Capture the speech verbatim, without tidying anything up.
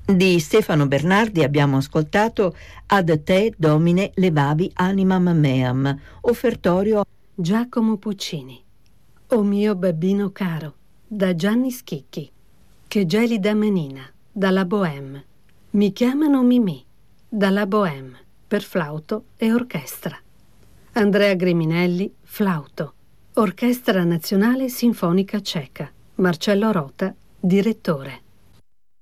Di Stefano Bernardi abbiamo ascoltato Ad te, Domine, levavi animam meam, offertorio Giacomo Puccini. O mio babbino caro, da Gianni Schicchi. Che gelida menina, dalla Bohème. Mi chiamano Mimì, dalla Bohème, per flauto e orchestra. Andrea Griminelli, flauto. Orchestra Nazionale Sinfonica Ceca. Marcello Rota, direttore.